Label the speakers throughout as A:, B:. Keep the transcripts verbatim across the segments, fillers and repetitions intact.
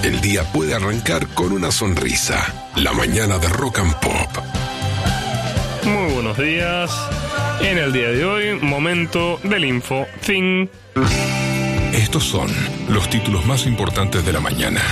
A: el día puede arrancar con una sonrisa. La mañana de Rock and Pop.
B: Muy buenos días. En el día de hoy, momento del Info Fin.
A: Estos son los títulos más importantes de la mañana.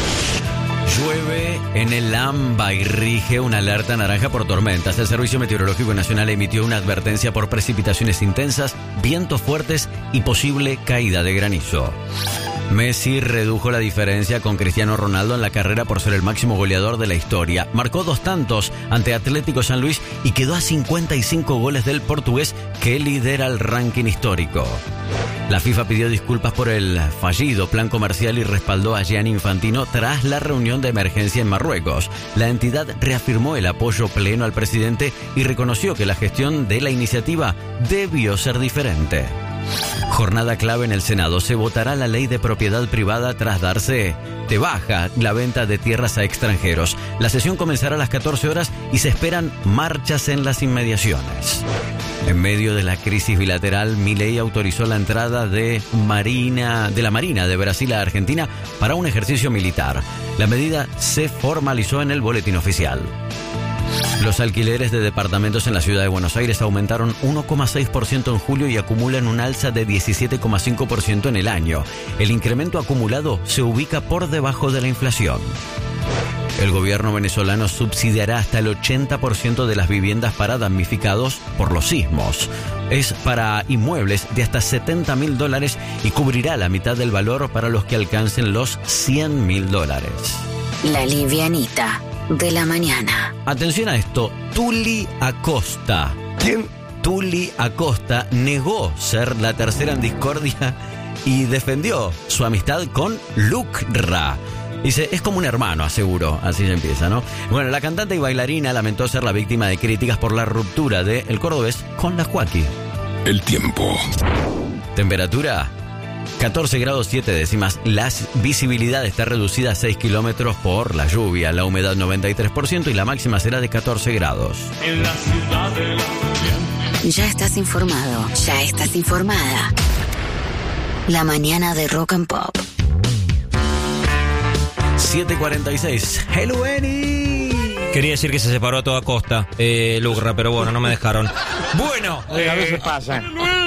C: Llueve en el AMBA y rige una alerta naranja por tormentas. El Servicio Meteorológico Nacional emitió una advertencia por precipitaciones intensas, vientos fuertes y posible caída de granizo. Messi redujo la diferencia con Cristiano Ronaldo en la carrera por ser el máximo goleador de la historia. Marcó dos tantos ante Atlético San Luis y quedó a cincuenta y cinco goles del portugués, que lidera el ranking histórico. La FIFA pidió disculpas por el fallido plan comercial y respaldó a Gianni Infantino tras la reunión de emergencia en Marruecos. La entidad reafirmó el apoyo pleno al presidente y reconoció que la gestión de la iniciativa debió ser diferente. Jornada clave en el Senado. Se votará la ley de propiedad privada tras darse de baja la venta de tierras a extranjeros. La sesión comenzará a las catorce horas y se esperan marchas en las inmediaciones. En medio de la crisis bilateral, Milei autorizó la entrada de Marina, de la Marina de Brasil a Argentina para un ejercicio militar. La medida se formalizó en el boletín oficial. Los alquileres de departamentos en la ciudad de Buenos Aires aumentaron uno coma seis por ciento en julio y acumulan un alza de diecisiete coma cinco por ciento en el año. El incremento acumulado se ubica por debajo de la inflación. El gobierno venezolano subsidiará hasta el ochenta por ciento de las viviendas para damnificados por los sismos. Es para inmuebles de hasta setenta mil dólares y cubrirá la mitad del valor para los que alcancen los cien mil dólares.
D: La livianita de la mañana.
C: Atención a esto, Tuli Acosta.
A: ¿Quién?
C: Tuli Acosta negó ser la tercera en discordia y defendió su amistad con Lucra. Dice, es como un hermano, aseguró. Así se empieza, ¿no? Bueno, la cantante y bailarina lamentó ser la víctima de críticas por la ruptura de El Cordobés con la Joaquín.
A: El tiempo.
C: Temperatura catorce grados siete décimas. La visibilidad está reducida a seis kilómetros por la lluvia. La humedad noventa y tres por ciento y la máxima será de catorce grados.
E: En la ciudad de la...
D: Ya estás informado, ya estás informada. La mañana de Rock and Pop.
C: siete cuarenta y seis. Hello, Eni.
F: Quería decir que se separó a toda costa, eh, Lucra, pero bueno, no me dejaron. Bueno,
G: eh, a veces pasa.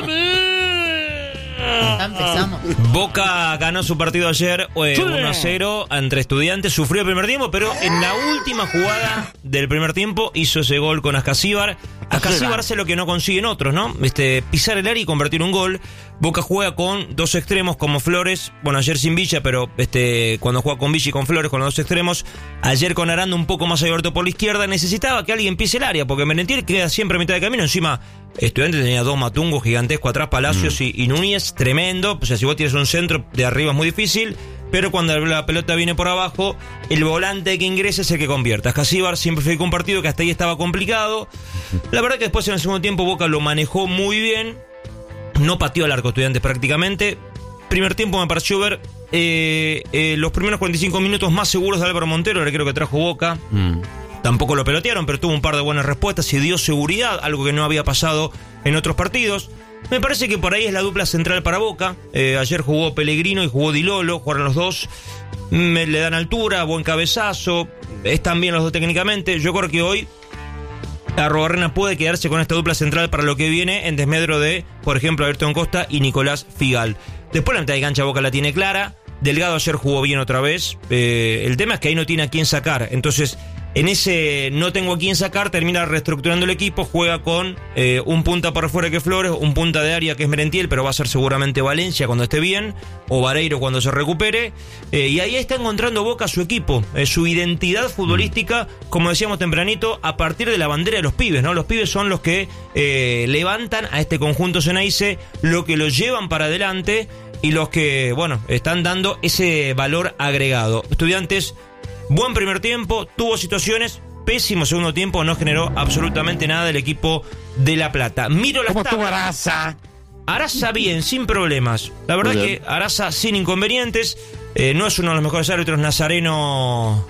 H: Ya empezamos.
F: Boca ganó su partido ayer eh,
G: Sí.
F: uno a cero entre Estudiantes. Sufrió el primer tiempo, pero en la última jugada del primer tiempo hizo ese gol con Ascasíbar. Ascasíbar hace lo que no consiguen otros, ¿no? Este, pisar el área y convertir un gol. Boca juega con dos extremos como Flores. Bueno, ayer sin Villa, pero este, cuando juega con Villa y con Flores, con los dos extremos. Ayer con Aranda un poco más abierto por la izquierda. Necesitaba que alguien pise el área, porque Merentiel queda siempre a mitad de camino. Encima, Estudiantes tenía dos matungos gigantescos atrás, Palacios mm. y, y Núñez, tremendo. O sea, si vos tienes un centro de arriba es muy difícil. Pero cuando la pelota viene por abajo, el volante que ingresa es el que convierte. Ascasíbar siempre fue un partido que hasta ahí estaba complicado. La verdad que después en el segundo tiempo Boca lo manejó muy bien. No pateó al arco Estudiantes prácticamente. Primer tiempo me pareció ver eh, eh, los primeros cuarenta y cinco minutos más seguros de Álvaro Montero, el creo que trajo Boca. Mm. Tampoco lo pelotearon, pero tuvo un par de buenas respuestas y dio seguridad, algo que no había pasado en otros partidos. Me parece que por ahí es la dupla central para Boca. Eh, ayer jugó Pellegrino y jugó Di Lolo, jugaron los dos. Me, le dan altura, buen cabezazo, están bien los dos técnicamente. Yo creo que hoy Arrobarrena puede quedarse con esta dupla central para lo que viene, en desmedro de, por ejemplo, Ayrton Costa y Nicolás Figal. Después la mitad de cancha Boca la tiene clara. Delgado ayer jugó bien otra vez. Eh, el tema es que ahí no tiene a quién sacar. Entonces, en ese no tengo a quién sacar, termina reestructurando el equipo. Juega con eh, un punta por fuera que Flores, un punta de área que es Merentiel, pero va a ser seguramente Valencia cuando esté bien, o Vareiro cuando se recupere. Eh, y ahí está encontrando Boca su equipo, eh, su identidad futbolística, como decíamos tempranito, a partir de la bandera de los pibes, ¿no? Los pibes son los que eh, levantan a este conjunto Ceneice, lo que los llevan para adelante y los que, bueno, están dando ese valor agregado. Estudiantes, buen primer tiempo, tuvo situaciones, pésimo segundo tiempo, no generó absolutamente nada el equipo de La Plata. Miro las
G: ¿Cómo estuvo
F: tablas.
G: Araza?
F: Araza bien, sin problemas. La verdad que Araza sin inconvenientes. Eh, no es uno de los mejores árbitros, Nazareno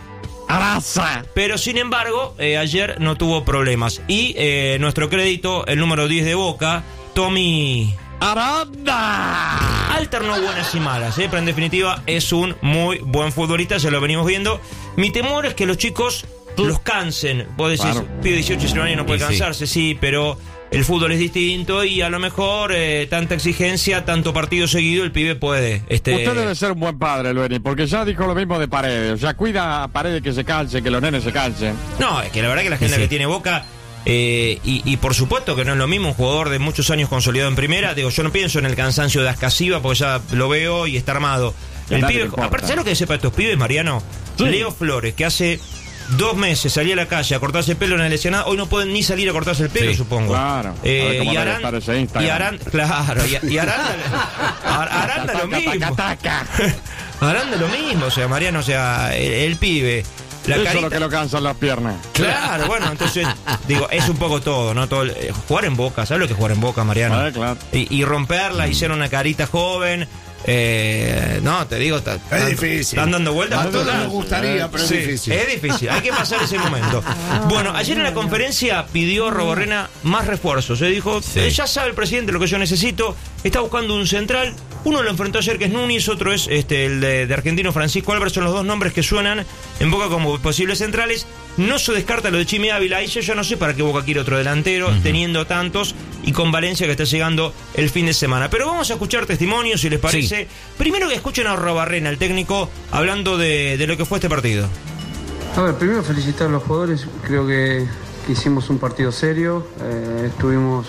G: Araza.
F: Pero sin embargo, eh, ayer no tuvo problemas. Y eh, nuestro crédito, el número diez de Boca, Tommy
G: Aranda.
F: alternó buenas y malas, ¿eh? Pero en definitiva es un muy buen futbolista, ya lo venimos viendo. Mi temor es que los chicos los cansen. Vos decís,
G: Claro.
F: pibe dieciocho, diecinueve años no puede
C: Y sí.
F: cansarse, sí, pero el fútbol es distinto y a lo mejor eh, tanta exigencia, tanto partido seguido, el pibe puede. Este,
G: Usted debe ser un buen padre, Lueni, porque ya dijo lo mismo de Paredes. O sea, cuida a Paredes que se canse, que los nenes se cansen.
F: No, es que la verdad que la gente
C: Sí.
F: que tiene Boca, eh, y, y por supuesto que no es lo mismo un jugador de muchos años consolidado en primera. Digo, yo no pienso en el cansancio de Ascasiba porque ya lo veo y está armado.
G: A
F: El
G: nadie
F: pibe,
G: le importa.
F: aparte, ¿sabes lo que sepa estos pibes, Mariano?
G: Sí.
F: Leo Flores, que hace dos meses salía a la calle a cortarse el pelo en la lesionada, hoy no pueden ni salir a cortarse el pelo,
C: Sí.
F: supongo.
G: Claro.
F: Eh,
G: A ver cómo
F: y
G: debe
F: Arán,
G: estar ese Instagram.
F: y Arán, claro, y, y Aranda, Ar- Aranda lo
G: Taca,
F: mismo.
G: taca, taca.
F: Aranda lo mismo, o sea, Mariano, o sea, el, el pibe. La
G: Eso es
F: carita,
G: lo que lo cansan las piernas.
F: Claro, bueno, entonces, digo, es un poco todo, ¿no? Todo el- eh, jugar en Boca, ¿sabes lo que es jugar en Boca, Mariano?
G: Eh, claro.
F: Y, y romperla, y ser una carita joven, eh, no, te digo, ta- tan-
H: difícil.
F: están dando vueltas
H: A
F: por
H: todos
F: todos
H: nos
F: lados.
H: gustaría, pero
F: Sí,
H: es difícil.
F: es difícil, hay que pasar ese momento. Bueno, ayer en la conferencia pidió Roborrena más refuerzos. Se dijo,
C: Sí.
F: eh, ya sabe el presidente lo que yo necesito, está buscando un central. Uno lo enfrentó ayer, que es Núñez, otro es este el de, de argentino Francisco Álvarez. Son los dos nombres que suenan en Boca como posibles centrales. No se descarta lo de Chimi Ávila, y yo ya no sé para qué Boca quiere otro delantero, teniendo tantos, y con Valencia que está llegando el fin de semana. Pero vamos a escuchar testimonios, si les parece. Primero que escuchen a Robarrena, el técnico, hablando de, de lo que fue este partido.
I: A ver, primero felicitar a los jugadores. Creo que, que hicimos un partido serio. Eh, estuvimos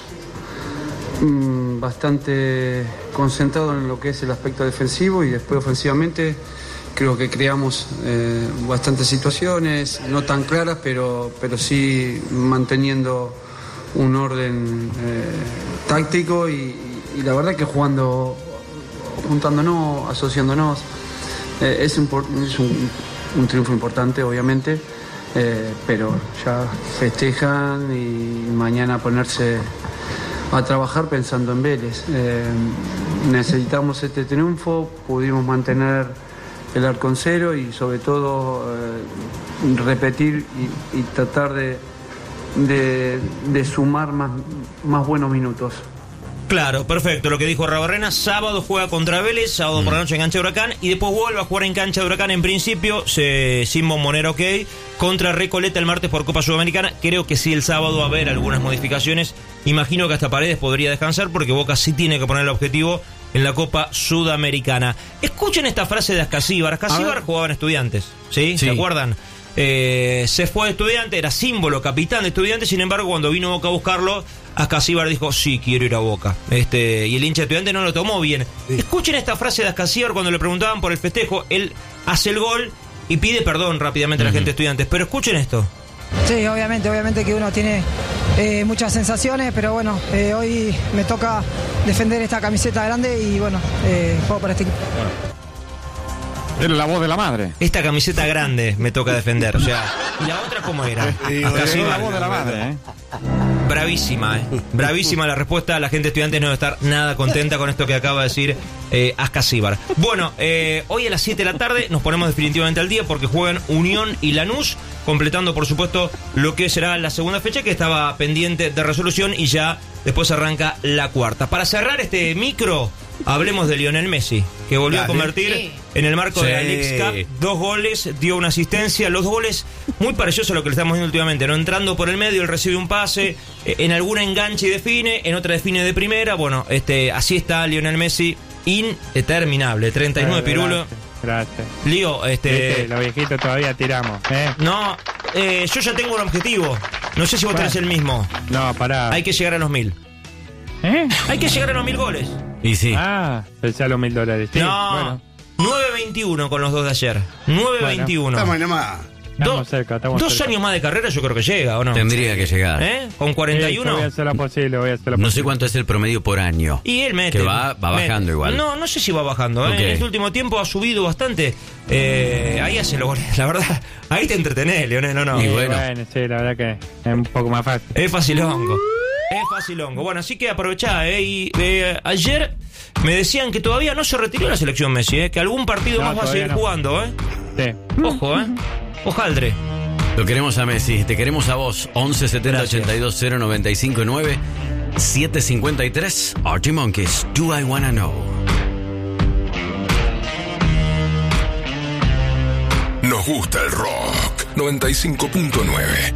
I: mm, bastante concentrados en lo que es el aspecto defensivo, y después ofensivamente creo que creamos eh, bastantes situaciones, no tan claras, pero, pero sí manteniendo un orden eh, táctico y, y la verdad que jugando, juntándonos, asociándonos. Eh, es un, por- es un, un triunfo importante, obviamente, eh, pero ya festejan y mañana ponerse a trabajar pensando en Vélez. Eh, necesitamos este triunfo, pudimos mantener el arco en cero y sobre todo eh, repetir y, y tratar de, de, de sumar más, más buenos minutos.
F: Claro, perfecto, lo que dijo Robarrena. Sábado juega contra Vélez, sábado por la noche en cancha de Huracán, y después vuelve a jugar en cancha de Huracán. En principio, se, sin Bombonera, ok, contra Recoleta el martes por Copa Sudamericana. Creo que sí, el sábado va a haber algunas modificaciones. Imagino que hasta Paredes podría descansar, porque Boca sí tiene que poner el objetivo en la Copa Sudamericana. Escuchen esta frase de Ascasíbar. Ascasíbar jugaba en Estudiantes, ¿sí?
C: Sí.
F: ¿Se acuerdan? Eh, se fue de Estudiantes, era símbolo, capitán de Estudiantes. Sin embargo, cuando vino Boca a buscarlo, Ascasíbar dijo, sí, quiero ir a Boca. Este, y el hincha de Estudiantes no lo tomó bien. Escuchen esta frase de Ascasíbar cuando le preguntaban por el festejo. Él hace el gol y pide perdón rápidamente a la gente de Estudiantes. Pero escuchen esto.
J: Sí, obviamente, obviamente que uno tiene eh, muchas sensaciones, pero bueno, eh, hoy me toca defender esta camiseta grande y bueno, eh, juego para este equipo.
G: Era la voz de la madre.
F: Esta camiseta grande me toca defender. O sea, ¿y la otra cómo era?
H: Sí,
G: Era
F: Ascasíbar.
G: la voz de la madre, ¿eh?
F: Bravísima, ¿eh? Bravísima la respuesta. La gente de Estudiantes no debe estar nada contenta con esto que acaba de decir eh, Ascasíbar. Bueno, eh, hoy a las siete de la tarde nos ponemos definitivamente al día porque juegan Unión y Lanús, completando por supuesto lo que será la segunda fecha, que estaba pendiente de resolución, y ya después arranca la cuarta. Para cerrar este micro, hablemos de Lionel Messi, que volvió
H: Dale.
F: a convertir
D: Sí.
F: en el marco de la
C: Sí.
F: Leagues Cup dos goles, dio una asistencia, los dos goles muy parecidos a lo que le estamos viendo últimamente, no entrando por el medio, él recibe un pase, eh, en alguna enganche y define, en otra define de primera. Bueno, este así está Lionel Messi, interminable, treinta y nueve pirulo.
K: Gracias.
F: Lío, este
K: Viste, los viejitos todavía tiramos, ¿eh?
F: no, eh, yo ya tengo un objetivo, no sé si vos
K: ¿Cuál?
F: tenés el mismo.
K: No, pará.
F: Hay que llegar a los mil.
K: ¿Eh?
F: Hay que llegar a los mil goles.
C: Y sí.
K: Ah, pensé a los mil dólares. Sí,
F: no,
K: bueno.
F: nueve veintiuno con los dos de ayer. nueve veintiuno.
H: Estamos nomás.
K: Estamos
F: Dos,
K: cerca, estamos
F: dos
K: cerca.
F: años más de carrera yo creo que llega, ¿o no?
C: Tendría que llegar.
F: ¿Eh? Con
K: Sí,
F: cuarenta y
K: yo
F: uno.
K: voy a hacer lo posible, voy a hacer lo
C: No
K: posible.
C: sé cuánto es el promedio por año.
F: Y él mete.
C: Que va- va
F: mete.
C: bajando igual.
F: No, no sé si va bajando. ¿eh?
C: Ok.
F: En este último tiempo ha subido bastante. Eh, ahí hace los goles. La verdad, ahí te entretenés, Leonel, ¿o no?
C: Y
K: Sí,
C: bueno.
K: bueno, sí, la verdad que es un poco más fácil.
F: Es facilongo. Es facilongo. Bueno, así que aprovechá, ¿eh? Y eh, ayer me decían que todavía no se retiró la selección Messi, ¿eh? Que algún partido
K: No,
F: más va a
K: todavía
F: seguir
K: no.
F: jugando, ¿eh?
K: Sí.
F: Ojo, ¿eh? Ojaldre.
C: Lo queremos a Messi, te queremos a vos. once setenta ochenta y dos cero noventa y cinco nueve siete cincuenta y tres Archie Monkeys, Do I Wanna Know.
A: nos gusta el rock. noventa y cinco punto nueve